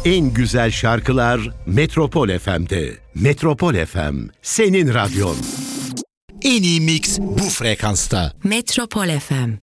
En güzel şarkılar Metropol FM'de. Metropol FM, senin radyon. En iyi mix bu frekansta. Metropol FM.